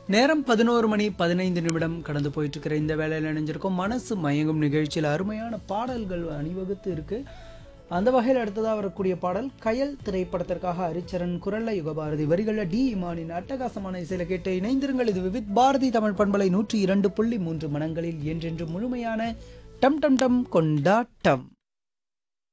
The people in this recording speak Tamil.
நேரம் 11:15 கடந்து போயிட்டு இருக்கிற இந்த வேலையில் இணைஞ்சிருக்கோம். மனசு மயங்கும் நிகழ்ச்சியில் அருமையான பாடல்கள் அணிவகுத்து இருக்கு. அந்த வகையில் அடுத்ததாக வரக்கூடிய பாடல் கயல் திரைப்படத்திற்காக ஹரிச்சரன் குரல்ல யுகபாரதி வரிகளில் டி இமானின் அட்டகாசமான இசையில கேட்டு இணைந்திருங்கள். இது விவித் பாரதி தமிழ் பண்பலை 102.3 மனங்களில் என்றென்று முழுமையான டம் டம் டம் கொண்டாட்டம்.